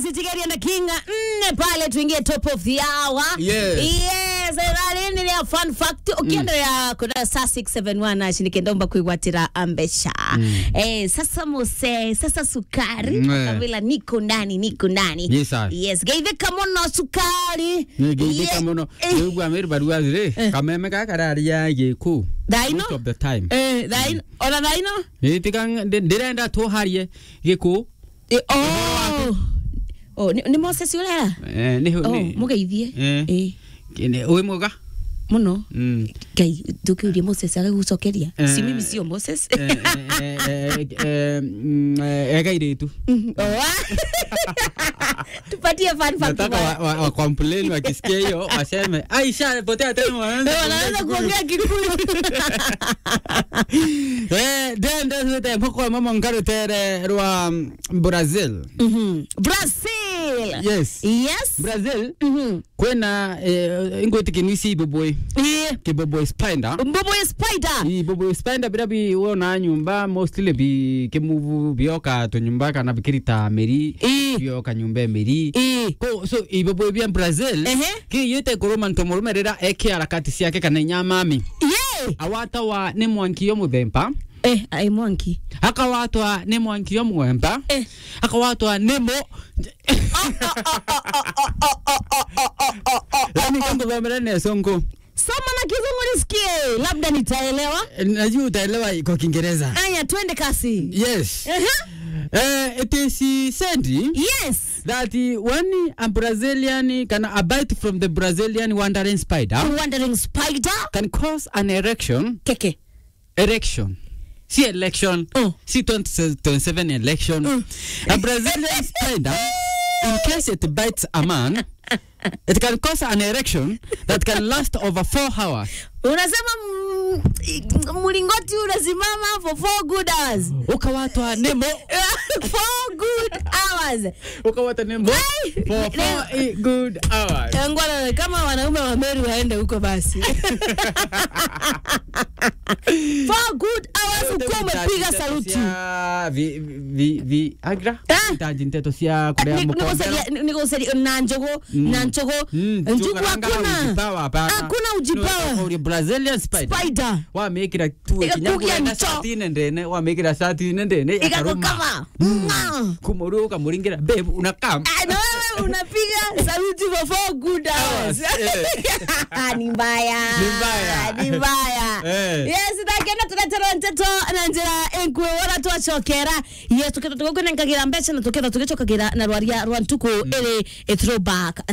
Tigeria na Kinga pale tuingie top of the hour. Yes, nini ni fun fact. Ukiendelea kuna saa 671 shinikenda kuigwatira ambesha. Sasa mose, sasa sukari kabila niko ndani. Yes, gaive kamono sukari. Gaive kamono. Yugo amir barua zile. Kameme kakarari ya yeku. Daino? Most of the time. Daino? Ona daino? Tikang direnda to hariye yeku. Ni Moses yule ni mugeithie kene owe moga muno kai tukiuria Moses agagucokeria si mimi sio Moses egairetu tupatie fun fact wa complain wakisikia hiyo waseme Aisha potea tena wanaanza kuongea Kikuyu dende mpoko mama ngaro tere rwa Brazil. Yes. Brazil. Kwena ingoti kinisi boboy. Kiboboy spider. Boboy spider birabi wona nyumba mostly bi kemuvu bioka to nyumba kana bikirita meri bioka nyumba meri. So boboy bia Brazil ki yete koroman to morumerera eke harakati siake kana nyamami. Awata wa ne mwanki yo mudhempa. Ai mwanki. Akawatwa ne mwanki yo mwempa. Akawatwa nemo. Lani kando vamerane songo. Soma na kizungu nisikie. Labda nitaelewa. Najua utaelewa kwa Kiingereza. Aya twende kasi. Yes. It is said that when a Brazilian can a bite from the Brazilian wandering spider can cause an erection. Erection. See election. See 2027 election. A Brazilian spider, in case it bites a man, it can cause an erection that can last over 4 hours. Unasema mulingoti unasimama for 4 good hours. Ukawatwa nemo 4 good hours. Ukawatwa nemo for 4 good hours. Ngwana kama wanaume wa Meru waende huko basi. 4 good hours uko umepiga saluti. Agra. Tajinteto sia kurea mkombero. Niko nanjogo. Njugu hakuna ujipawa. Brazilian spider. Wa mekira tuwe kinyago ya satine ndene. Wa mekira satine ndene. Ikakukama. Kumuru kamuringira. Babe unakam. Na wewe unapiga saluti for 4 good hours. Ni mbaya. Yes, ndakena tunatero nteto nanjira enkwe wala twachokera. Yes, tuketa tukokunengagira mbesha na tuketa tugechokagira na rwaria rwantuko ele throwback.